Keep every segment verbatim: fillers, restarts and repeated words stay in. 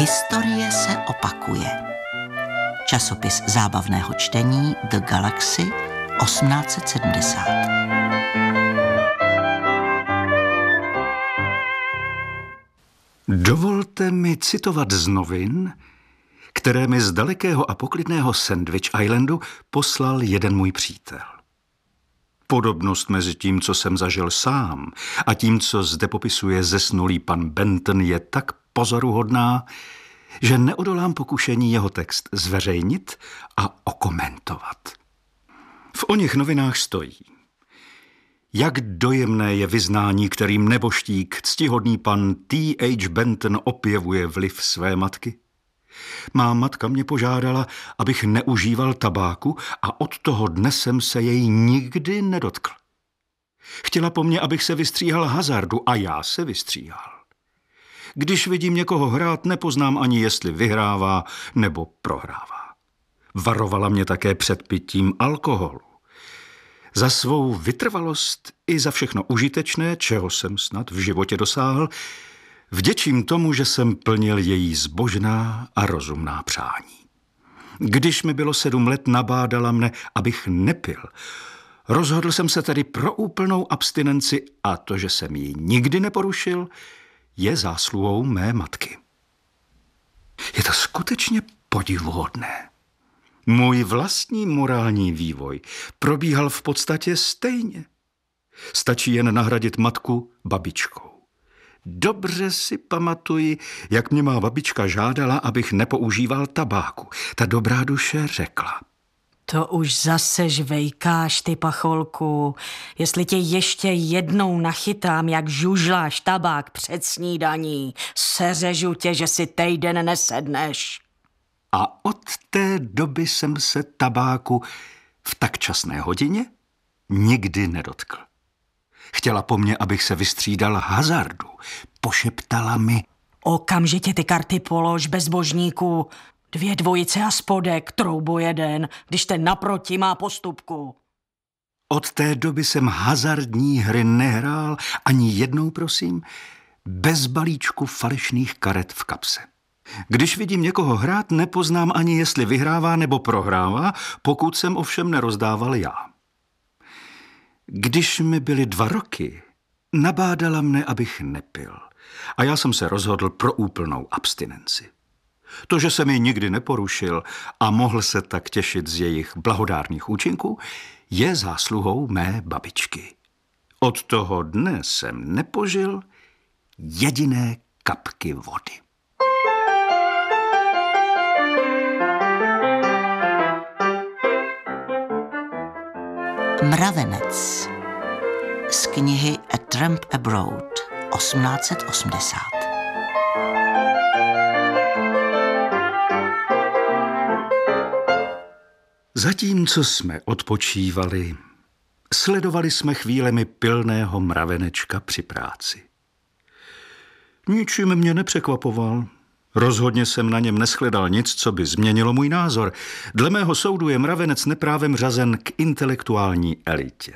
Historie se opakuje. Časopis zábavného čtení The Galaxy osmnáct set sedmdesát. Dovolte mi citovat z novin, které mi z dalekého a poklidného Sandwich Islandu poslal jeden můj přítel. Podobnost mezi tím, co jsem zažil sám, a tím, co zde popisuje zesnulý pan Benton, je tak pozoruhodná, že neodolám pokušení jeho text zveřejnit a okomentovat. V oněch novinách stojí: jak dojemné je vyznání, kterým neboštík, ctihodný pan T H Benton opěvuje vliv své matky. Má matka mě požádala, abych neužíval tabáku, a od toho dne jsem se jej nikdy nedotkl. Chtěla po mně, abych se vystříhal hazardu, a já se vystříhal. Když vidím někoho hrát, nepoznám ani, jestli vyhrává nebo prohrává. Varovala mě také před pitím alkoholu. Za svou vytrvalost i za všechno užitečné, čeho jsem snad v životě dosáhl, vděčím tomu, že jsem plnil její zbožná a rozumná přání. Když mi bylo sedm let, nabádala mne, abych nepil. Rozhodl jsem se tedy pro úplnou abstinenci, a to, že jsem ji nikdy neporušil, je zásluhou mé matky. Je to skutečně podivuhodné. Můj vlastní morální vývoj probíhal v podstatě stejně. Stačí jen nahradit matku babičkou. Dobře si pamatuji, jak mě má babička žádala, abych nepoužíval tabáku. Ta dobrá duše řekla: to už zase žvejkáš, ty pacholku. Jestli tě ještě jednou nachytám, jak žužláš tabák před snídaní, seřežu tě, že si týden nesedneš. A od té doby jsem se tabáku v tak časné hodině nikdy nedotkl. Chtěla po mně, abych se vystřídal hazardu. Pošeptala mi: okamžitě ty karty polož, bezbožníku. Dvě dvojice a spodek, troubo jeden, když ten naproti má postupku. Od té doby jsem hazardní hry nehrál ani jednou, prosím, bez balíčku falešných karet v kapse. Když vidím někoho hrát, nepoznám ani, jestli vyhrává nebo prohrává, pokud jsem ovšem nerozdával já. Když mi byly dva roky, nabádala mne, abych nepil, a já jsem se rozhodl pro úplnou abstinenci. To, že jsem ji nikdy neporušil a mohl se tak těšit z jejich blahodárných účinků, je zásluhou mé babičky. Od toho dne jsem nepožil jediné kapky vody. Mravenec z knihy A Tramp Abroad osmnáct set osmdesát. Zatímco jsme odpočívali, sledovali jsme chvílemi pilného mravenečka při práci. Ničím mě nepřekvapoval. Rozhodně jsem na něm neshledal nic, co by změnilo můj názor. Dle mého soudu je mravenec neprávem řazen k intelektuální elitě.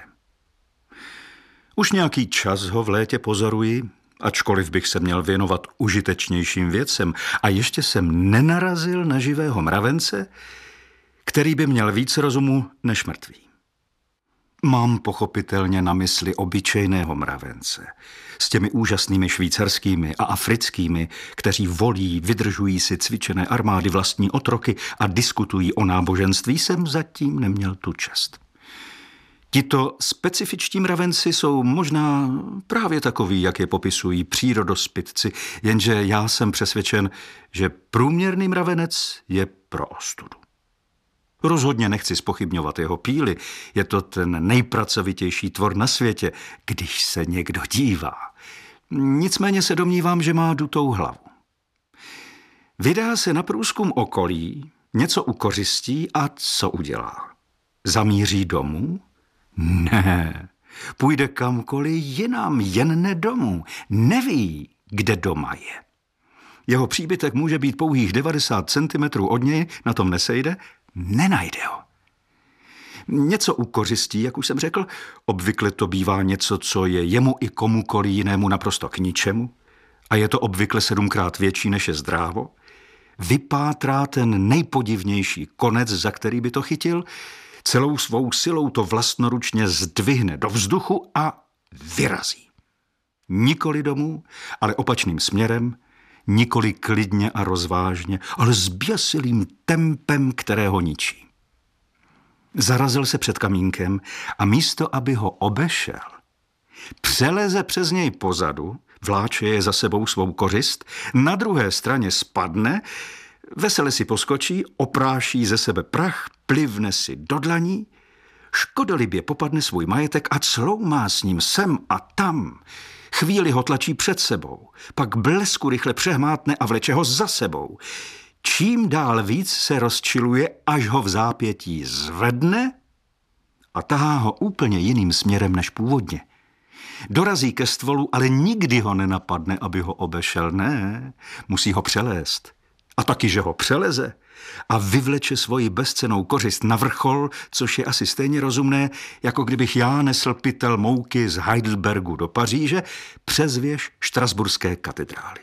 Už nějaký čas ho v létě pozoruji, ačkoliv bych se měl věnovat užitečnějším věcem, a ještě jsem nenarazil na živého mravence, který by měl víc rozumu než mrtvý. Mám pochopitelně na mysli obyčejného mravence s těmi úžasnými švýcarskými a africkými, kteří volí, vydržují si cvičené armády, vlastní otroky a diskutují o náboženství, jsem zatím neměl tu čest. Tito specifičtí mravenci jsou možná právě takoví, jak je popisují přírodospitci, jenže já jsem přesvědčen, že průměrný mravenec je pro ostudu. Rozhodně nechci zpochybňovat jeho píly, je to ten nejpracovitější tvor na světě, když se někdo dívá. Nicméně se domnívám, že má dutou hlavu. Vydá se na průzkum okolí, něco ukořistí a co udělá? Zamíří domů? Ne, půjde kamkoliv jinam, jen ne domů. Neví, kde doma je. Jeho příbytek může být pouhých devadesát centimetrů od něj, na tom nesejde, nenajde ho. Něco ukořistí, jak už jsem řekl, obvykle to bývá něco, co je jemu i komukoli jinému naprosto k ničemu, a je to obvykle sedmkrát větší, než je zdrávo. vypátrá ten nejpodivnější konec, za který by to chytil, celou svou silou to vlastnoručně zdvihne do vzduchu a vyrazí. Nikoli domů, ale opačným směrem, nikoli klidně a rozvážně, ale s běsilým tempem, které ho ničí. Zarazil se před kamínkem a místo, aby ho obešel, přeleze přes něj pozadu, vláče je za sebou svou kořist, na druhé straně spadne, vesele si poskočí, opráší ze sebe prach, plivne si do dlaní, škodolibě popadne svůj majetek a cloumá s ním sem a tam. Chvíli ho tlačí před sebou, pak blesku rychle přehmátne a vleče ho za sebou. Čím dál víc se rozčiluje, až ho v zápětí zvedne a tahá ho úplně jiným směrem než původně. Dorazí ke stvolu, ale nikdy ho nenapadne, aby ho obešel. Ne, musí ho přelézt. A taky, že ho přeleze a vyvleče svoji bezcennou kořist na vrchol, což je asi stejně rozumné, jako kdybych já nesl pytel mouky z Heidelbergu do Paříže přes věž štrasburské katedrály.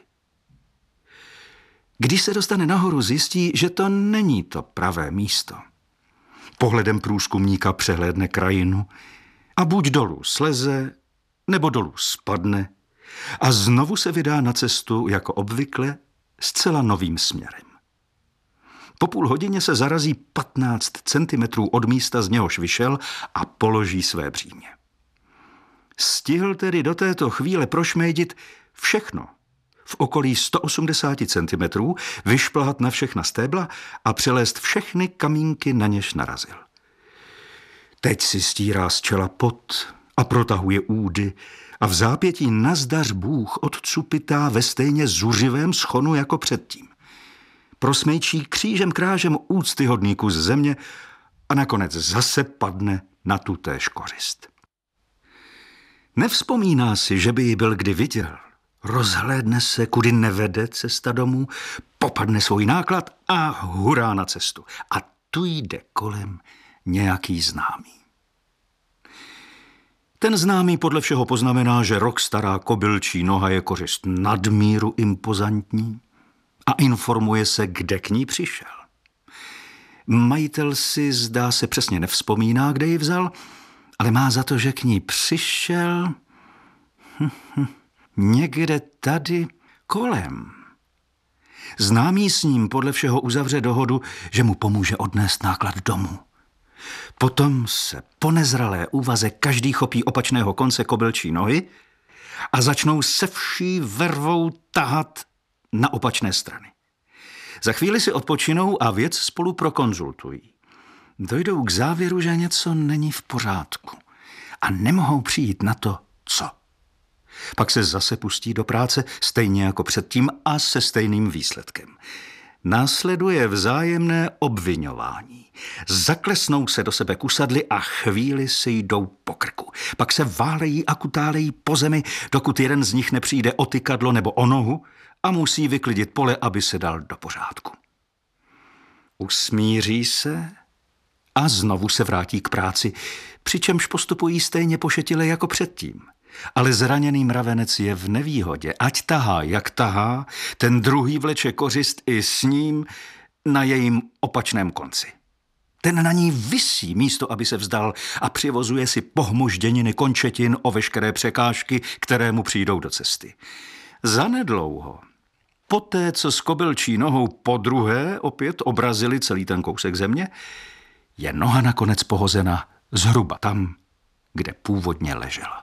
Když se dostane nahoru, zjistí, že to není to pravé místo. Pohledem průzkumníka přehlédne krajinu a buď dolů sleze, nebo dolů spadne a znovu se vydá na cestu, jako obvykle, zcela novým směrem. Po půl hodině se zarazí patnáct centimetrů od místa, z něhož vyšel, a položí své břímě. Stihl tedy do této chvíle prošmédit všechno. V okolí sto osmdesát centimetrů, vyšplhat na všechna stébla a přelézt všechny kamínky, na něž narazil. Teď si stírá z čela pot a protahuje údy a v zápětí nazdař Bůh odcupitá ve stejně zuřivém schonu jako předtím. Prosmejčí křížem krážem úctyhodný kus země a nakonec zase padne na tutéž kořist. Nevzpomíná si, že by ji byl kdy viděl. Rozhlédne se, kudy nevede cesta domů, popadne svůj náklad a hurá na cestu. A tu jde kolem nějaký známý. Ten známý podle všeho poznamená, že rok stará kobylčí noha je kořist nadmíru impozantní a informuje se, kde k ní přišel. Majitel si, zdá se, přesně nevzpomíná, kde ji vzal, ale má za to, že k ní přišel hm, hm, někde tady kolem. Známý s ním podle všeho uzavře dohodu, že mu pomůže odnést náklad domů. Potom se po nezralé úvaze každý chopí opačného konce kobylčí nohy a začnou se vší vervou tahat na opačné strany. Za chvíli si odpočinou a věc spolu prokonzultují. Dojdou k závěru, že něco není v pořádku a nemohou přijít na to, co. Pak se zase pustí do práce stejně jako předtím a se stejným výsledkem. Následuje vzájemné obviňování. Zaklesnou se do sebe kusadly a chvíli si jdou po krku. Pak se válejí a kutálejí po zemi, dokud jeden z nich nepřijde o tykadlo nebo o nohu a musí vyklidit pole, aby se dal do pořádku. Usmíří se a znovu se vrátí k práci, přičemž postupují stejně pošetile jako předtím. Ale zraněný mravenec je v nevýhodě. Ať tahá, jak tahá, ten druhý vleče kořist i s ním na jejím opačném konci. Ten na ní visí, místo aby se vzdal, a přivozuje si pohmožděniny končetin o veškeré překážky, které mu přijdou do cesty. Zanedlouho, poté, co s kobylčí nohou podruhé opět obrazili celý ten kousek země, je noha nakonec pohozena zhruba tam, kde původně ležela.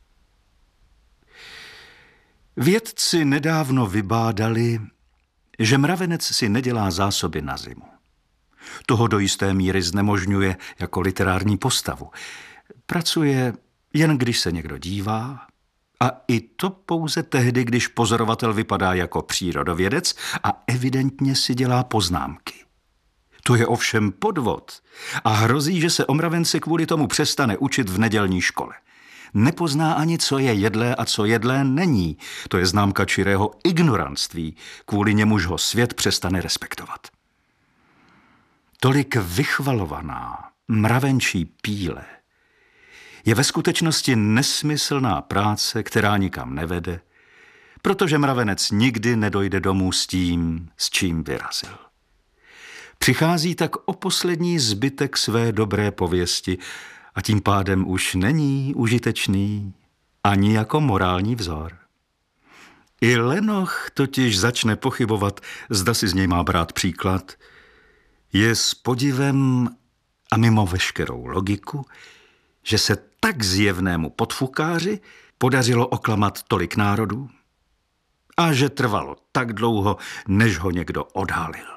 Vědci nedávno vybádali, že mravenec si nedělá zásoby na zimu. Toho do jisté míry znemožňuje jako literární postavu. Pracuje jen když se někdo dívá, a i to pouze tehdy, když pozorovatel vypadá jako přírodovědec a evidentně si dělá poznámky. To je ovšem podvod a hrozí, že se o mravenci kvůli tomu přestane učit v nedělní škole. Nepozná ani, co je jedlé a co jedlé není. To je známka čirého ignorantství, kvůli němuž ho svět přestane respektovat. Tolik vychvalovaná mravenčí píle je ve skutečnosti nesmyslná práce, která nikam nevede, protože mravenec nikdy nedojde domů s tím, s čím vyrazil. Přichází tak o poslední zbytek své dobré pověsti a tím pádem už není užitečný ani jako morální vzor. I lenoch totiž začne pochybovat, zda si z něj má brát příklad. Je s podivem a mimo veškerou logiku, že se tak zjevnému podfukáři podařilo oklamat tolik národů a že trvalo tak dlouho, než ho někdo odhalil.